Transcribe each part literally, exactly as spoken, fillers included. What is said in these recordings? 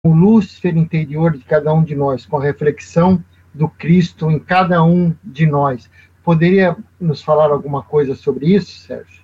o Lúcifer interior de cada um de nós, com a reflexão do Cristo em cada um de nós. Poderia nos falar alguma coisa sobre isso, Sérgio?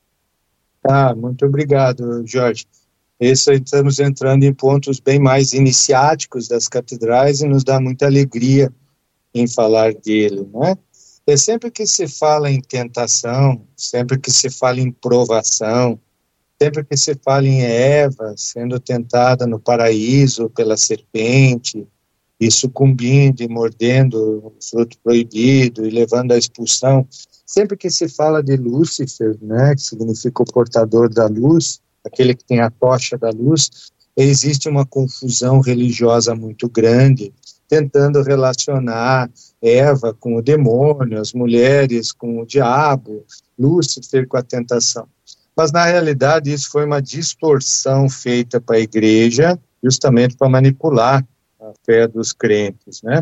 Ah, muito obrigado, Jorge. Esse aí estamos entrando em pontos bem mais iniciáticos das catedrais e nos dá muita alegria em falar dele, né? É sempre que se fala em tentação, sempre que se fala em provação, sempre que se fala em Eva sendo tentada no paraíso pela serpente, e sucumbindo e mordendo o fruto proibido e levando à expulsão, sempre que se fala de Lúcifer, né, que significa o portador da luz, aquele que tem a tocha da luz, existe uma confusão religiosa muito grande, tentando relacionar Eva com o demônio, as mulheres com o diabo, Lúcifer com a tentação. Mas, na realidade, isso foi uma distorção feita para a igreja, justamente para manipular a fé dos crentes, né?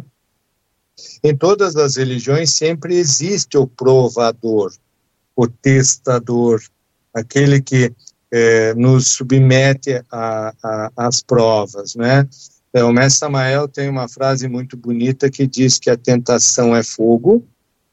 Em todas as religiões sempre existe o provador, o testador, aquele que eh, nos submete às provas, né? O mestre Samael tem uma frase muito bonita que diz que a tentação é fogo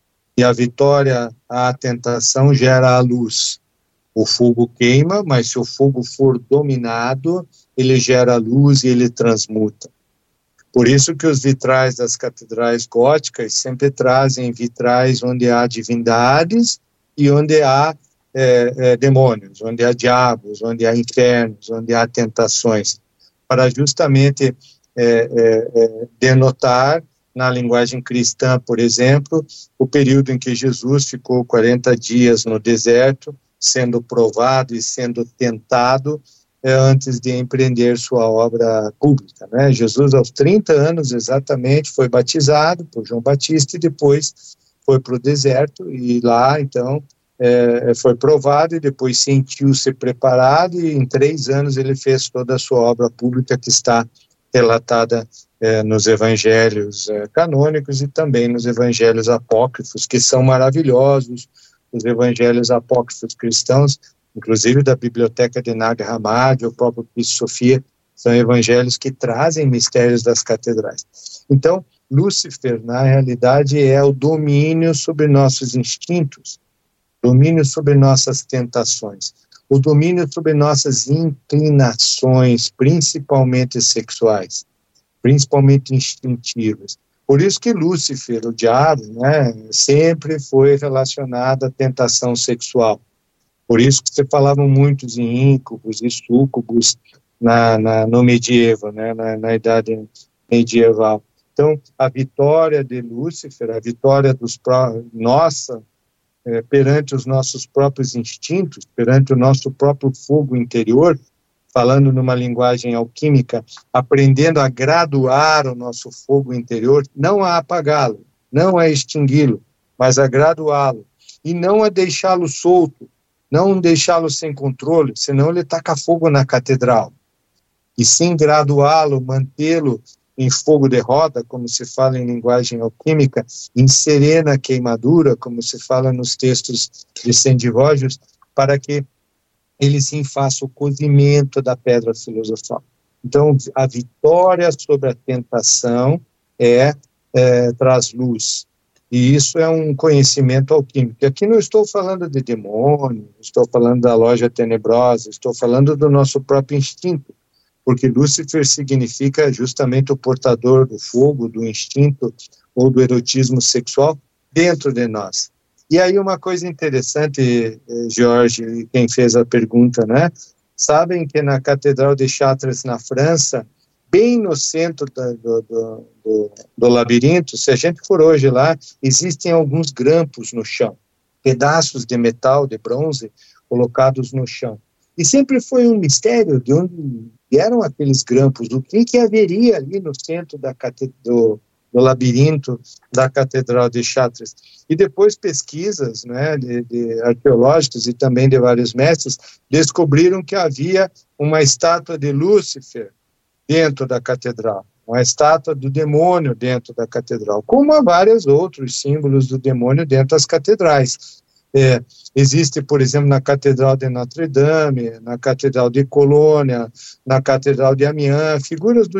e a vitória à tentação gera a luz. O fogo queima, mas se o fogo for dominado, ele gera luz e ele transmuta. Por isso que os vitrais das catedrais góticas sempre trazem vitrais onde há divindades e onde há é, é, demônios, onde há diabos, onde há infernos, onde há tentações, para justamente é, é, é, denotar, na linguagem cristã, por exemplo, o período em que Jesus ficou quarenta dias no deserto, sendo provado e sendo tentado é, antes de empreender sua obra pública, né? Jesus, aos trinta anos exatamente, foi batizado por João Batista e depois foi para o deserto e lá, então, é, foi provado e depois sentiu-se preparado e em três anos ele fez toda a sua obra pública que está relatada é, nos evangelhos é, canônicos e também nos evangelhos apócrifos, que são maravilhosos. Os evangelhos apócrifos cristãos, inclusive da biblioteca de Nag Hammadi, o próprio Cristo Sofia, são evangelhos que trazem mistérios das catedrais. Então, Lúcifer, na realidade, é o domínio sobre nossos instintos, domínio sobre nossas tentações, o domínio sobre nossas inclinações, principalmente sexuais, principalmente instintivas. Por isso que Lúcifer, o diabo, né, sempre foi relacionado à tentação sexual. Por isso que se falavam muitos em íncubos e súcubos na, na, no medievo, né, na, na idade medieval. Então, a vitória de Lúcifer, a vitória dos pró- nossa, é, perante os nossos próprios instintos, perante o nosso próprio fogo interior, falando numa linguagem alquímica, aprendendo a graduar o nosso fogo interior, não a apagá-lo, não a extingui-lo, mas a graduá-lo, e não a deixá-lo solto, não deixá-lo sem controle, senão ele taca fogo na catedral, e sim graduá-lo, mantê-lo em fogo de roda, como se fala em linguagem alquímica, em serena queimadura, como se fala nos textos de Sendivógios, para que ele sim faça o cozimento da pedra filosofal. Então, a vitória sobre a tentação é, é, traz luz. E isso é um conhecimento alquímico. Aqui não estou falando de demônio, estou falando da loja tenebrosa, estou falando do nosso próprio instinto, porque Lúcifer significa justamente o portador do fogo, do instinto ou do erotismo sexual dentro de nós. E aí uma coisa interessante, Jorge, quem fez a pergunta, né? Sabem que na Catedral de Chartres, na França, bem no centro do, do, do, do labirinto, se a gente for hoje lá, existem alguns grampos no chão, pedaços de metal, de bronze, colocados no chão. E sempre foi um mistério de onde vieram aqueles grampos, o que, que haveria ali no centro da catedral, no labirinto da Catedral de Chartres. E depois pesquisas, né, de, de arqueológicas e também de vários mestres descobriram que havia uma estátua de Lúcifer dentro da catedral, uma estátua do demônio dentro da catedral, como há vários outros símbolos do demônio dentro das catedrais. É, existe, por exemplo, na Catedral de Notre Dame, na Catedral de Colônia, na Catedral de Amiens, figuras do